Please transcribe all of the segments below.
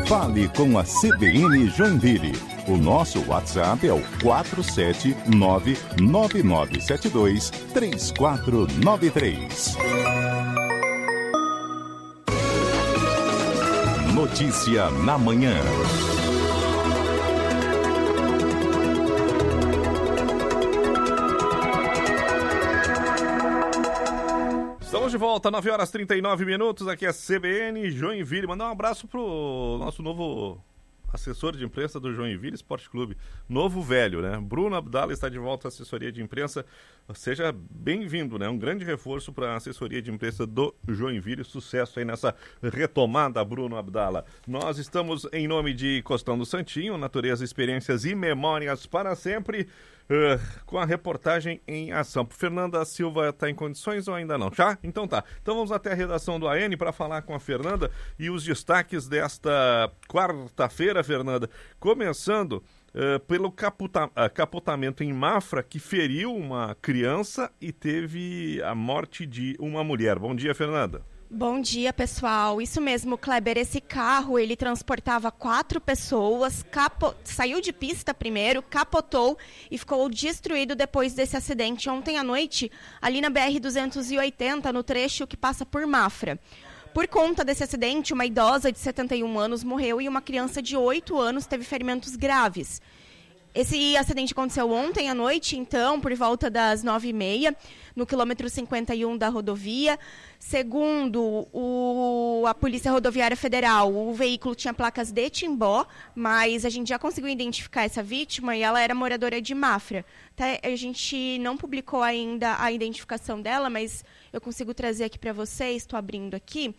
Fale com a CBN Joinville. O nosso WhatsApp é o 47999723493. Notícia na manhã. Estamos de volta, 9 horas 39 minutos, aqui é a CBN Joinville. Mandar um abraço pro nosso novo assessor de imprensa do Joinville Esporte Clube. Novo velho, né? Bruno Abdala está de volta à assessoria de imprensa. Seja bem-vindo, né? Um grande reforço para a assessoria de imprensa do Joinville. Sucesso aí nessa retomada, Bruno Abdala. Nós estamos em nome de Costão do Santinho, natureza, experiências e memórias para sempre. Com a reportagem em ação. Fernanda Silva está em condições ou ainda não? Já? Então tá. Então vamos até a redação do AN para falar com a Fernanda e os destaques desta quarta-feira, Fernanda. Começando pelo capotamento em Mafra, que feriu uma criança e teve a morte de uma mulher. Bom dia, Fernanda. Bom dia, pessoal. Isso mesmo, Kleber. Esse carro, ele transportava 4 pessoas, saiu de pista primeiro, capotou e ficou destruído depois desse acidente ontem à noite, ali na BR-280, no trecho que passa por Mafra. Por conta desse acidente, uma idosa de 71 anos morreu e uma criança de 8 anos teve ferimentos graves. Esse acidente aconteceu ontem à noite, então, por volta das 9h30, no quilômetro 51 da rodovia. Segundo a Polícia Rodoviária Federal, o veículo tinha placas de Timbó, mas a gente já conseguiu identificar essa vítima e ela era moradora de Mafra. A gente não publicou ainda a identificação dela, mas eu consigo trazer aqui para vocês, estou abrindo aqui.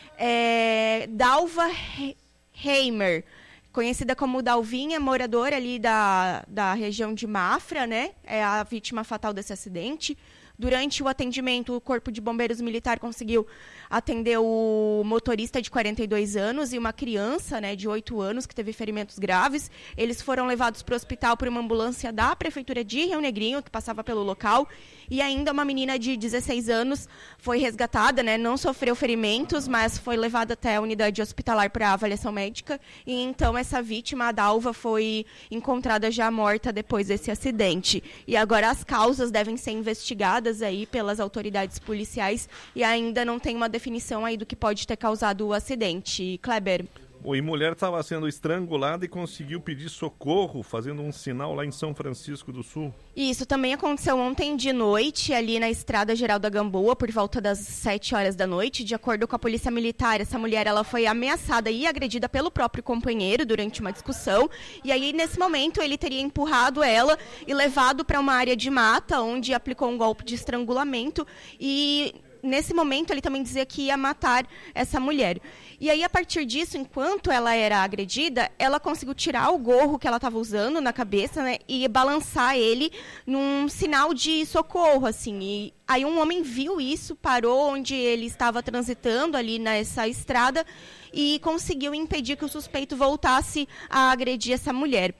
Dalva Heimer, conhecida como Dalvinha, moradora ali da região de Mafra, né? É a vítima fatal desse acidente. Durante o atendimento, o Corpo de Bombeiros Militar conseguiu atender o motorista de 42 anos e uma criança, né, de 8 anos que teve ferimentos graves. Eles foram levados para o hospital por uma ambulância da Prefeitura de Rio Negrinho, que passava pelo local. E ainda uma menina de 16 anos foi resgatada, né, não sofreu ferimentos, mas foi levada até a unidade hospitalar para avaliação médica. E então essa vítima, a Dalva, foi encontrada já morta depois desse acidente. E agora as causas devem ser investigadas aí pelas autoridades policiais e ainda não tem uma definição aí do que pode ter causado o acidente. Kleber. E mulher estava sendo estrangulada e conseguiu pedir socorro, fazendo um sinal lá em São Francisco do Sul. Isso também aconteceu ontem de noite, ali na Estrada Geral da Gamboa, por volta das 7 horas da noite. De acordo com a Polícia Militar, essa mulher ela foi ameaçada e agredida pelo próprio companheiro durante uma discussão. E aí, nesse momento, ele teria empurrado ela e levado para uma área de mata, onde aplicou um golpe de estrangulamento e... Nesse momento, ele também dizia que ia matar essa mulher. E aí, a partir disso, enquanto ela era agredida, ela conseguiu tirar o gorro que ela estava usando na cabeça, né, e balançar ele num sinal de socorro, assim. E aí um homem viu isso, parou onde ele estava transitando ali nessa estrada e conseguiu impedir que o suspeito voltasse a agredir essa mulher.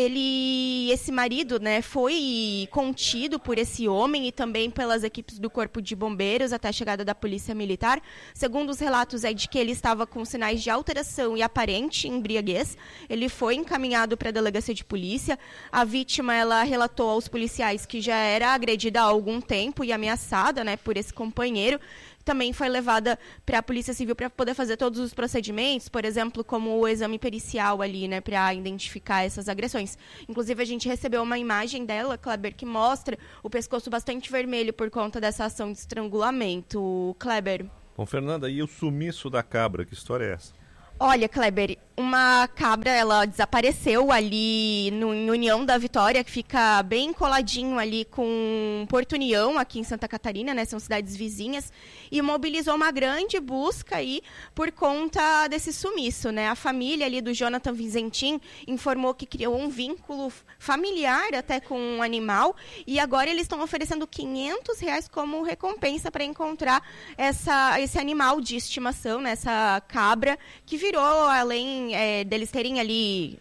Esse marido, né, foi contido por esse homem e também pelas equipes do Corpo de Bombeiros até a chegada da Polícia Militar. Segundo os relatos, é de que ele estava com sinais de alteração e aparente embriaguez. Ele foi encaminhado para a delegacia de polícia. A vítima, ela relatou aos policiais que já era agredida há algum tempo e ameaçada, né, por esse companheiro. Também foi levada para a Polícia Civil para poder fazer todos os procedimentos, por exemplo, como o exame pericial ali, né, para identificar essas agressões. Inclusive, a gente recebeu uma imagem dela, Kleber, que mostra o pescoço bastante vermelho por conta dessa ação de estrangulamento. Kleber. Bom, Fernanda, e o sumiço da cabra, que história é essa? Olha, Kleber, uma cabra, ela desapareceu ali no União da Vitória, que fica bem coladinho ali com Porto União, aqui em Santa Catarina, né? São cidades vizinhas, e mobilizou uma grande busca aí por conta desse sumiço, né? A família ali do Jonathan Vizentin informou que criou um vínculo familiar até com o animal, e agora eles estão oferecendo R$500 como recompensa para encontrar esse animal de estimação, né? Essa cabra, que virou, além deles terem ali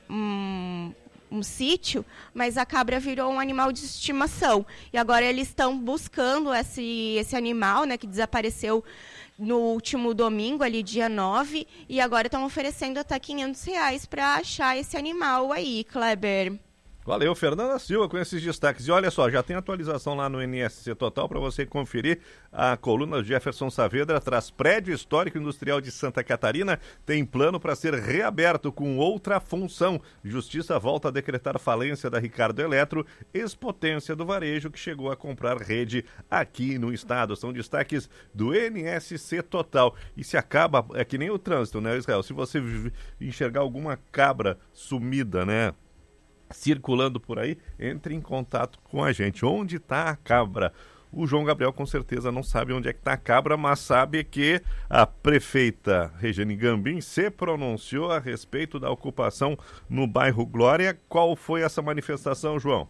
um sítio, mas a cabra virou um animal de estimação. E agora eles estão buscando esse animal, né, que desapareceu no último domingo, ali dia 9, e agora estão oferecendo até R$500 para achar esse animal aí, Kleber. Valeu, Fernanda Silva, com esses destaques. E olha só, já tem atualização lá no NSC Total para você conferir. A coluna do Jefferson Saavedra traz: prédio histórico industrial de Santa Catarina tem plano para ser reaberto com outra função. Justiça volta a decretar falência da Ricardo Eletro, ex-potência do varejo que chegou a comprar rede aqui no estado. São destaques do NSC Total. E se acaba, é que nem o trânsito, né, Israel? Se você enxergar alguma cabra sumida, né, circulando por aí, entre em contato com a gente. Onde está a cabra? O João Gabriel com certeza não sabe onde é que está a cabra, mas sabe que a prefeita Regiane Gambim se pronunciou a respeito da ocupação no bairro Glória. Qual foi essa manifestação, João?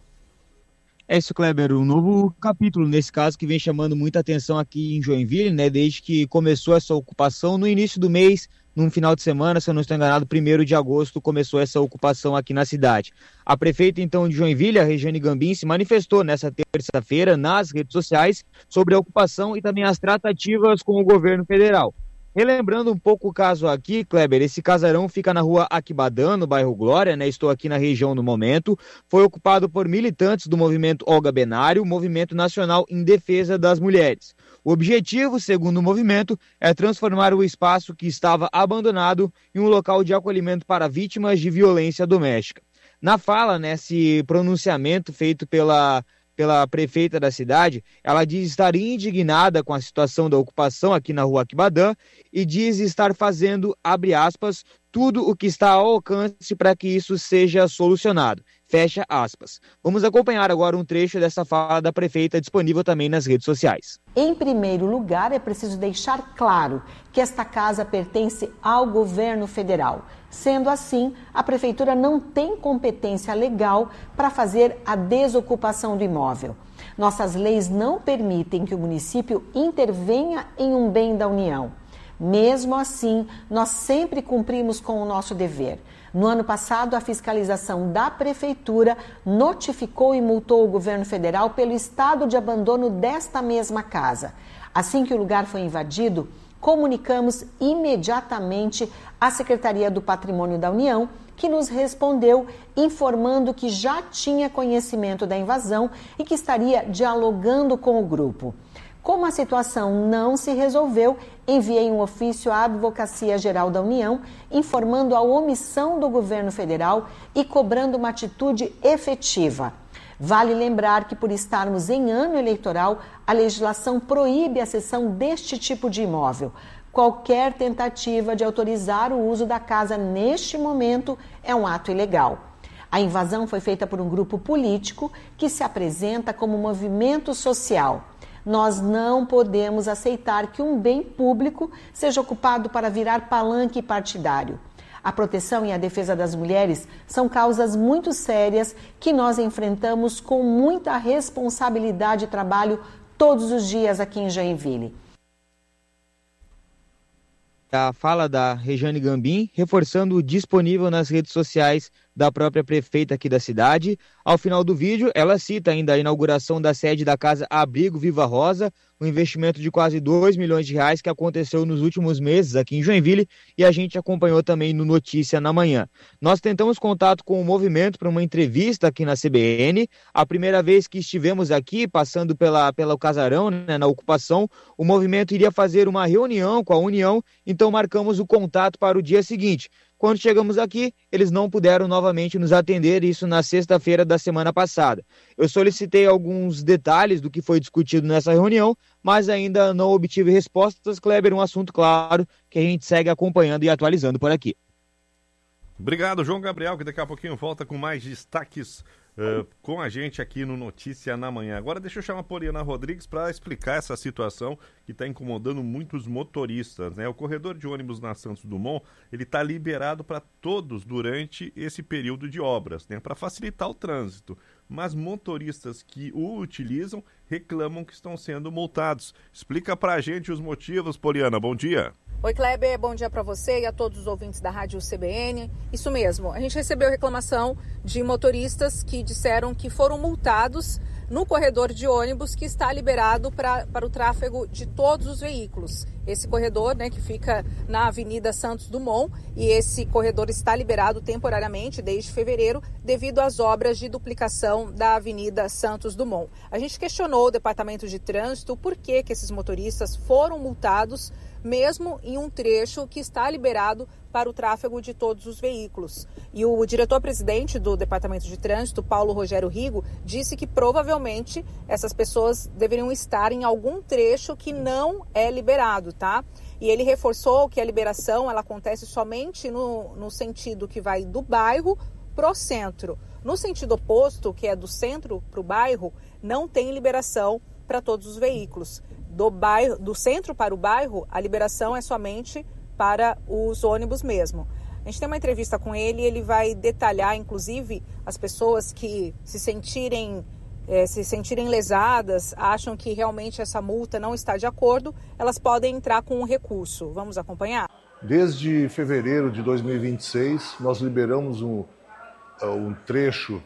É isso, Kleber, um novo capítulo nesse caso que vem chamando muita atenção aqui em Joinville, né? Desde que começou essa ocupação no início do mês, num final de semana, se eu não estou enganado, 1º de agosto começou essa ocupação aqui na cidade. A prefeita, então, de Joinville, a Regiane Gambim, se manifestou nessa terça-feira nas redes sociais sobre a ocupação e também as tratativas com o governo federal. Relembrando um pouco o caso aqui, Kleber, esse casarão fica na rua Aquibadã, no bairro Glória, né? Estou aqui na região no momento. Foi ocupado por militantes do movimento Olga Benário, Movimento Nacional em Defesa das Mulheres. O objetivo, segundo o movimento, é transformar o espaço que estava abandonado em um local de acolhimento para vítimas de violência doméstica. Na fala, nesse pronunciamento feito pela prefeita da cidade, ela diz estar indignada com a situação da ocupação aqui na rua Aquibadã e diz estar fazendo, abre aspas, tudo o que está ao alcance para que isso seja solucionado. Fecha aspas. Vamos acompanhar agora um trecho dessa fala da prefeita, disponível também nas redes sociais. Em primeiro lugar, é preciso deixar claro que esta casa pertence ao governo federal. Sendo assim, a prefeitura não tem competência legal para fazer a desocupação do imóvel. Nossas leis não permitem que o município intervenha em um bem da União. Mesmo assim, nós sempre cumprimos com o nosso dever. No ano passado, a fiscalização da prefeitura notificou e multou o governo federal pelo estado de abandono desta mesma casa. Assim que o lugar foi invadido, comunicamos imediatamente à Secretaria do Patrimônio da União, que nos respondeu informando que já tinha conhecimento da invasão e que estaria dialogando com o grupo. Como a situação não se resolveu, enviei um ofício à Advocacia Geral da União, informando a omissão do governo federal e cobrando uma atitude efetiva. Vale lembrar que, por estarmos em ano eleitoral, a legislação proíbe a cessão deste tipo de imóvel. Qualquer tentativa de autorizar o uso da casa neste momento é um ato ilegal. A invasão foi feita por um grupo político que se apresenta como movimento social. Nós não podemos aceitar que um bem público seja ocupado para virar palanque partidário. A proteção e a defesa das mulheres são causas muito sérias que nós enfrentamos com muita responsabilidade e trabalho todos os dias aqui em Joinville. A fala da Regiane Gambim, reforçando o disponível nas redes sociais da própria prefeita aqui da cidade. Ao final do vídeo, ela cita ainda a inauguração da sede da Casa Abrigo Viva Rosa, um investimento de quase R$2 milhões que aconteceu nos últimos meses aqui em Joinville e a gente acompanhou também no Notícia na Manhã. Nós tentamos contato com o movimento para uma entrevista aqui na CBN. A primeira vez que estivemos aqui, passando pelo casarão, né, na ocupação, o movimento iria fazer uma reunião com a União, então marcamos o contato para o dia seguinte. Quando chegamos aqui, eles não puderam novamente nos atender, isso na sexta-feira da semana passada. Eu solicitei alguns detalhes do que foi discutido nessa reunião, mas ainda não obtive respostas. Kleber, um assunto claro que a gente segue acompanhando e atualizando por aqui. Obrigado, João Gabriel, que daqui a pouquinho volta com mais destaques com a gente aqui no Notícia na Manhã. Agora deixa eu chamar a Poliana Rodrigues para explicar essa situação que está incomodando muitos motoristas, né? O corredor de ônibus na Santos Dumont, ele está liberado para todos durante esse período de obras, né? Para facilitar o trânsito. Mas motoristas que o utilizam reclamam que estão sendo multados. Explica para a gente os motivos, Poliana. Bom dia. Oi, Kleber, bom dia para você e a todos os ouvintes da Rádio CBN. Isso mesmo, a gente recebeu reclamação de motoristas que disseram que foram multados no corredor de ônibus que está liberado para o tráfego de todos os veículos. Esse corredor, né, que fica na Avenida Santos Dumont, e esse corredor está liberado temporariamente desde fevereiro devido às obras de duplicação da Avenida Santos Dumont. A gente questionou o Departamento de Trânsito por que esses motoristas foram multados mesmo em um trecho que está liberado para o tráfego de todos os veículos. E o diretor-presidente do Departamento de Trânsito, Paulo Rogério Rigo, disse que provavelmente essas pessoas deveriam estar em algum trecho que não é liberado, tá? E ele reforçou que a liberação ela acontece somente no sentido que vai do bairro para o centro. No sentido oposto, que é do centro para o bairro, não tem liberação para todos os veículos. Do centro para o bairro, a liberação é somente para os ônibus mesmo. A gente tem uma entrevista com ele e ele vai detalhar, inclusive, as pessoas que se sentirem lesadas, acham que realmente essa multa não está de acordo, elas podem entrar com um recurso. Vamos acompanhar? Desde fevereiro de 2026, nós liberamos um trecho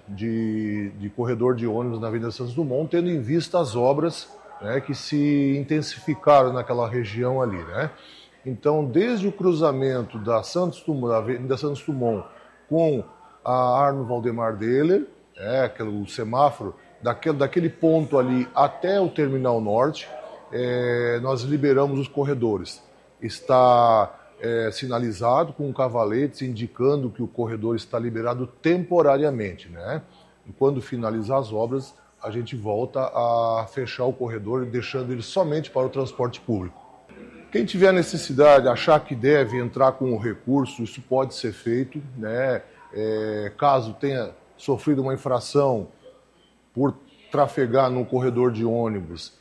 de corredor de ônibus na Avenida Santos Dumont, tendo em vista as obras, né, que se intensificaram naquela região ali, né? Então, desde o cruzamento da Avenida Santos Dumont com a Arno Valdemar Deller, o semáforo, daquele ponto ali até o Terminal Norte, nós liberamos os corredores. Está sinalizado com cavaletes indicando que o corredor está liberado temporariamente, né? E quando finalizar as obras, a gente volta a fechar o corredor, deixando ele somente para o transporte público. Quem tiver necessidade, achar que deve entrar com o recurso, isso pode ser feito, né? Caso tenha sofrido uma infração por trafegar no corredor de ônibus,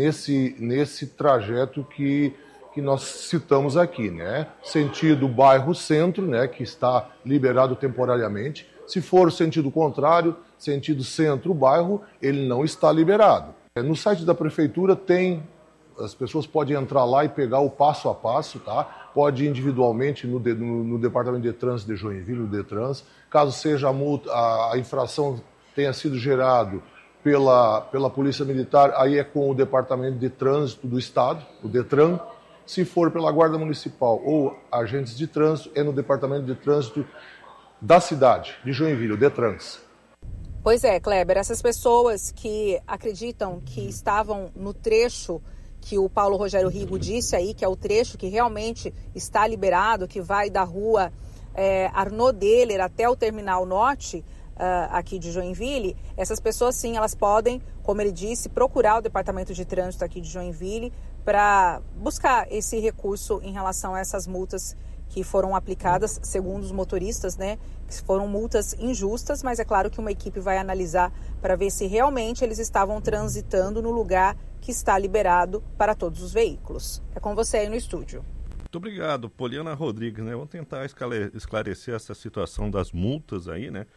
nesse trajeto que nós citamos aqui, né? Sentido bairro-centro, né? Que está liberado temporariamente. Se for o sentido contrário, sentido centro-bairro, ele não está liberado. No site da prefeitura as pessoas podem entrar lá e pegar o passo a passo, tá? Pode ir individualmente no Departamento de Trânsito de Joinville, o Detrans. Caso seja a infração tenha sido gerado pela Polícia Militar, aí é com o Departamento de Trânsito do Estado, o Detran. Se for pela Guarda Municipal ou agentes de trânsito, é no Departamento de Trânsito da cidade de Joinville, o Detrans. Pois é, Kleber, essas pessoas que acreditam que estavam no trecho que o Paulo Rogério Rigo disse aí, que é o trecho que realmente está liberado, que vai da rua Arnaud Deller até o Terminal Norte, aqui de Joinville, essas pessoas sim, elas podem, como ele disse, procurar o Departamento de Trânsito aqui de Joinville para buscar esse recurso em relação a essas multas que foram aplicadas, segundo os motoristas, né, que foram multas injustas, mas é claro que uma equipe vai analisar para ver se realmente eles estavam transitando no lugar que está liberado para todos os veículos. É com você aí no estúdio. Muito obrigado, Poliana Rodrigues, né? Vamos tentar esclarecer essa situação das multas aí, né?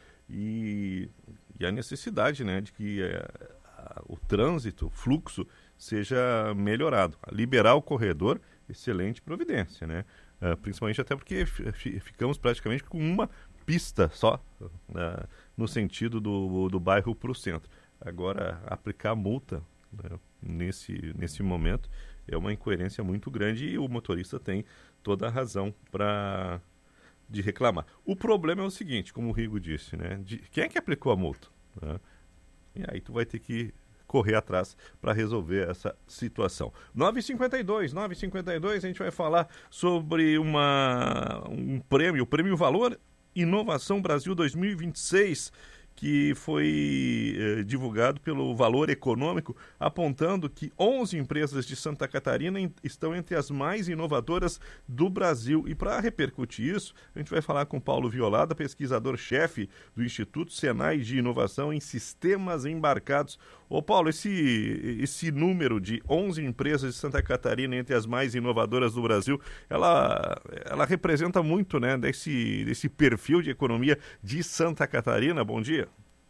E a necessidade, né, de que o trânsito, o fluxo, seja melhorado. Liberar o corredor, excelente providência, né? Principalmente até porque ficamos praticamente com uma pista só, no sentido do bairro para o centro. Agora, aplicar multa, né, nesse momento é uma incoerência muito grande e o motorista tem toda a razão de reclamar. O problema é o seguinte, como o Rigo disse, né? Quem é que aplicou a multa? Né? E aí tu vai ter que correr atrás para resolver essa situação. 9h52, a gente vai falar sobre um prêmio, o Prêmio Valor Inovação Brasil 2026, que foi divulgado pelo Valor Econômico, apontando que 11 empresas de Santa Catarina estão entre as mais inovadoras do Brasil. E para repercutir isso, a gente vai falar com Paulo Violada, pesquisador-chefe do Instituto Senai de Inovação em Sistemas Embarcados. Ô Paulo, esse número de 11 empresas de Santa Catarina entre as mais inovadoras do Brasil, ela representa muito, né, desse perfil de economia de Santa Catarina. Bom dia.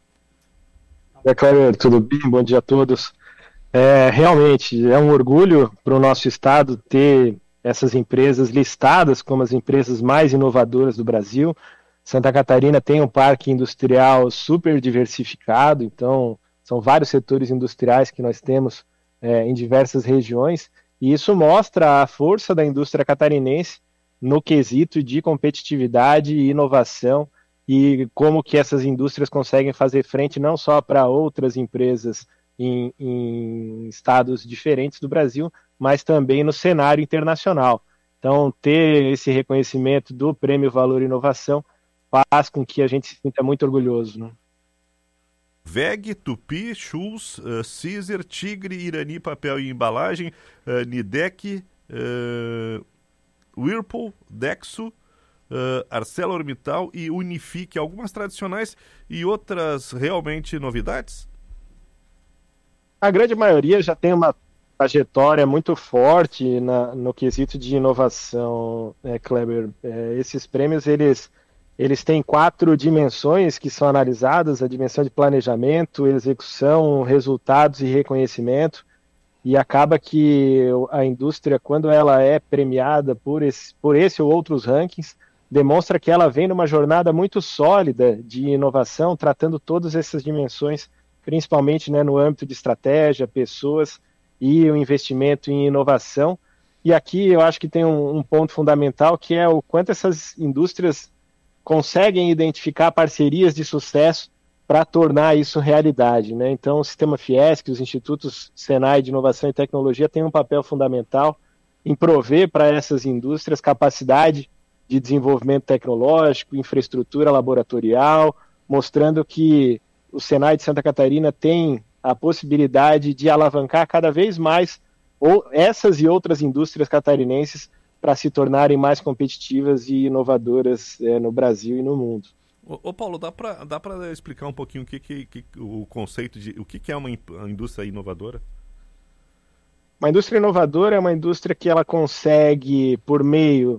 Cleber, tudo bem? Bom dia a todos. Realmente, é um orgulho para o nosso estado ter essas empresas listadas como as empresas mais inovadoras do Brasil. Santa Catarina tem um parque industrial super diversificado, então são vários setores industriais que nós temos em diversas regiões, e isso mostra a força da indústria catarinense no quesito de competitividade e inovação, e como que essas indústrias conseguem fazer frente não só para outras empresas em estados diferentes do Brasil, mas também no cenário internacional. Então, ter esse reconhecimento do Prêmio Valor Inovação faz com que a gente se sinta muito orgulhoso, né? VEG, Tupi, Schulz, Caesar, Tigre, Irani Papel e Embalagem, Nidec, Whirlpool, Dexo, ArcelorMittal e Unifique, algumas tradicionais e outras realmente novidades? A grande maioria já tem uma trajetória muito forte no quesito de inovação, Kleber. Esses prêmios, eles têm 4 dimensões que são analisadas: a dimensão de planejamento, execução, resultados e reconhecimento, e acaba que a indústria, quando ela é premiada por esse ou outros rankings, demonstra que ela vem numa jornada muito sólida de inovação, tratando todas essas dimensões, principalmente, né, no âmbito de estratégia, pessoas e o investimento em inovação. E aqui eu acho que tem um ponto fundamental, que é o quanto essas indústrias conseguem identificar parcerias de sucesso para tornar isso realidade, né? Então, o Sistema Fiesc, os institutos Senai de Inovação e Tecnologia têm um papel fundamental em prover para essas indústrias capacidade de desenvolvimento tecnológico, infraestrutura laboratorial, mostrando que o Senai de Santa Catarina tem a possibilidade de alavancar cada vez mais essas e outras indústrias catarinenses para se tornarem mais competitivas e inovadoras no Brasil e no mundo. Ô Paulo, dá para explicar um pouquinho o conceito de o que é uma indústria inovadora? Uma indústria inovadora é uma indústria que ela consegue, por meio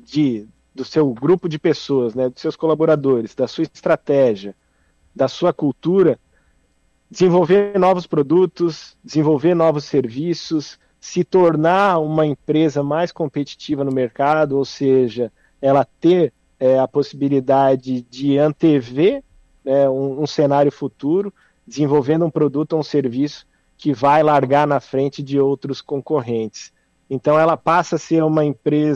do seu grupo de pessoas, né, dos seus colaboradores, da sua estratégia, da sua cultura, desenvolver novos produtos, desenvolver novos serviços, se tornar uma empresa mais competitiva no mercado, ou seja, ela ter a possibilidade de antever um cenário futuro, desenvolvendo um produto ou um serviço que vai largar na frente de outros concorrentes. Então ela passa a ser uma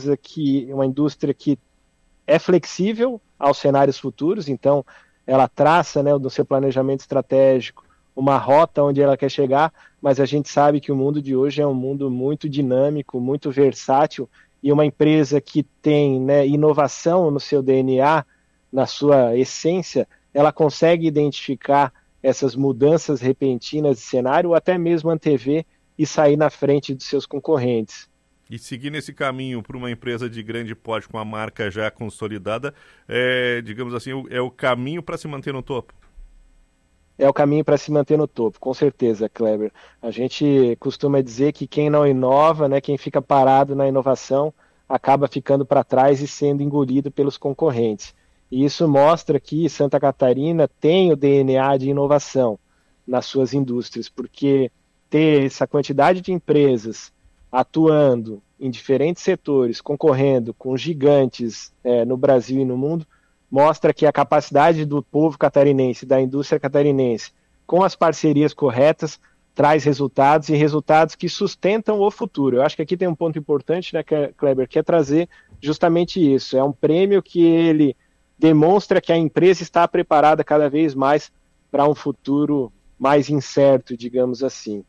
indústria que é flexível aos cenários futuros, então ela traça, né, no seu planejamento estratégico uma rota onde ela quer chegar, mas a gente sabe que o mundo de hoje é um mundo muito dinâmico, muito versátil, e uma empresa que tem, né, inovação no seu DNA, na sua essência, ela consegue identificar essas mudanças repentinas de cenário, ou até mesmo antever e sair na frente dos seus concorrentes. E seguir nesse caminho para uma empresa de grande porte com a marca já consolidada, digamos assim, é o caminho para se manter no topo? É o caminho para se manter no topo, com certeza, Kleber. A gente costuma dizer que quem não inova, né, quem fica parado na inovação, acaba ficando para trás e sendo engolido pelos concorrentes. E isso mostra que Santa Catarina tem o DNA de inovação nas suas indústrias, porque ter essa quantidade de empresas atuando em diferentes setores, concorrendo com gigantes no Brasil e no mundo, mostra que a capacidade do povo catarinense, da indústria catarinense, com as parcerias corretas, traz resultados, e resultados que sustentam o futuro. Eu acho que aqui tem um ponto importante, né, Kleber, que é trazer justamente isso. É um prêmio que ele demonstra que a empresa está preparada cada vez mais para um futuro mais incerto, digamos assim.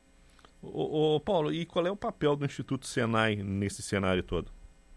Ô Paulo, e qual é o papel do Instituto Senai nesse cenário todo?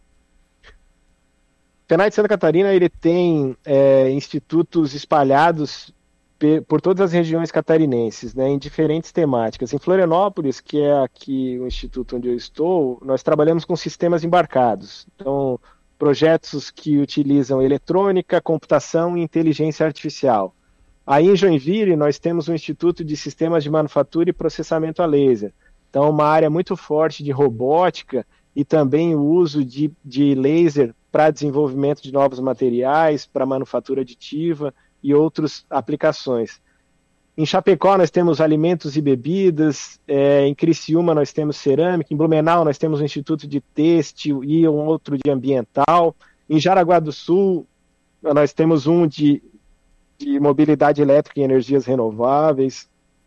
O Senai de Santa Catarina, ele tem institutos espalhados por todas as regiões catarinenses, né, em diferentes temáticas. Em Florianópolis, que é aqui o instituto onde eu estou, nós trabalhamos com sistemas embarcados. Então, projetos que utilizam eletrônica, computação e inteligência artificial. Aí em Joinville, nós temos um instituto de sistemas de manufatura e processamento a laser. Então, uma área muito forte de robótica e também o uso de laser para desenvolvimento de novos materiais, para manufatura aditiva e outras aplicações. Em Chapecó nós temos alimentos e bebidas, em Criciúma nós temos cerâmica, em Blumenau nós temos um instituto de têxtil e um outro de ambiental, em Jaraguá do Sul nós temos um de mobilidade elétrica e energias renováveis,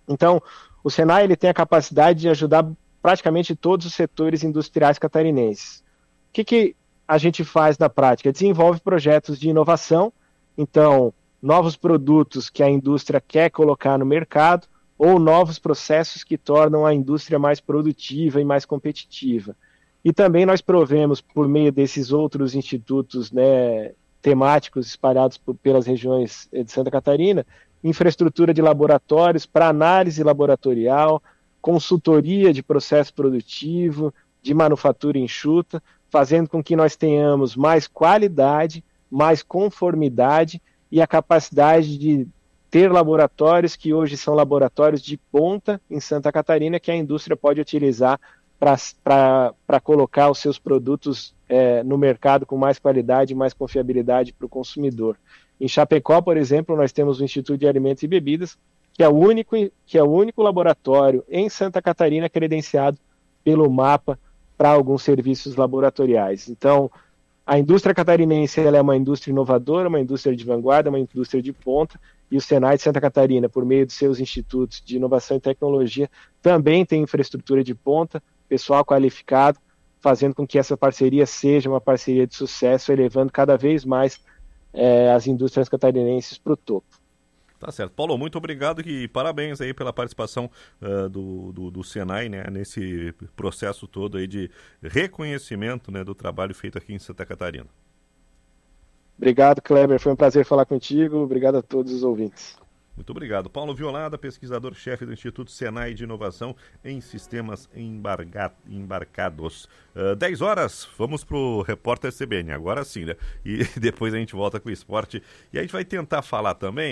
Então, o Senai ele tem a capacidade de ajudar praticamente todos os setores industriais catarinenses. O que a gente faz na prática? Desenvolve projetos de inovação, então, novos produtos que a indústria quer colocar no mercado, ou novos processos que tornam a indústria mais produtiva e mais competitiva. E também nós provemos, por meio desses outros institutos, né, temáticos espalhados pelas regiões de Santa Catarina, infraestrutura de laboratórios para análise laboratorial, consultoria de processo produtivo, de manufatura enxuta, fazendo com que nós tenhamos mais qualidade, mais conformidade e a capacidade de ter laboratórios que hoje são laboratórios de ponta em Santa Catarina que a indústria pode utilizar para colocar os seus produtos no mercado com mais qualidade e mais confiabilidade para o consumidor. Em Chapecó, por exemplo, nós temos o Instituto de Alimentos e Bebidas, que é o único laboratório em Santa Catarina credenciado pelo MAPA para alguns serviços laboratoriais. Então, a indústria catarinense ela é uma indústria inovadora, uma indústria de vanguarda, uma indústria de ponta, e o Senai de Santa Catarina, por meio de seus institutos de inovação e tecnologia, também tem infraestrutura de ponta, pessoal qualificado, fazendo com que essa parceria seja uma parceria de sucesso, elevando cada vez mais as indústrias catarinenses para o topo. Tá certo. Paulo, muito obrigado e parabéns aí pela participação do Senai, né, nesse processo todo aí de reconhecimento, né, do trabalho feito aqui em Santa Catarina. Obrigado, Kleber. Foi um prazer falar contigo. Obrigado a todos os ouvintes. Muito obrigado. Paulo Violada, pesquisador-chefe do Instituto Senai de Inovação em Sistemas Embarcados. 10 horas, vamos para o Repórter CBN, agora sim, né? E depois a gente volta com o esporte. E a gente vai tentar falar também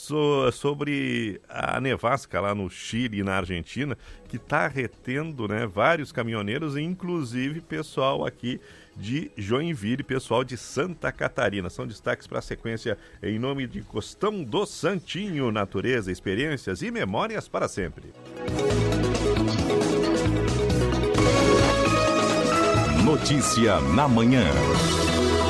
sobre a nevasca lá no Chile e na Argentina, que está retendo, né, vários caminhoneiros, inclusive pessoal aqui de Joinville, pessoal de Santa Catarina. São destaques para a sequência em nome de Costão do Santinho, natureza, experiências e memórias para sempre. Notícia na manhã.